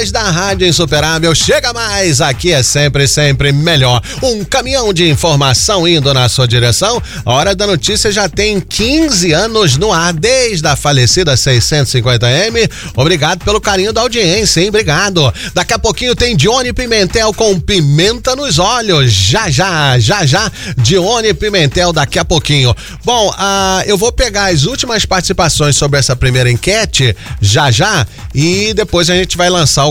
horas da Rádio Insuperável. Chega mais, aqui é sempre, sempre melhor. Um caminhão de informação indo na sua direção. A Hora da Notícia já tem 15 anos no ar, desde a falecida 650M. Obrigado pelo carinho da audiência, hein? Obrigado. Daqui a pouquinho tem Dione Pimentel com pimenta nos olhos. Já, Dione Pimentel daqui a pouquinho. Bom, eu vou pegar as últimas participações sobre essa primeira enquete, já, e depois a gente vai lançar o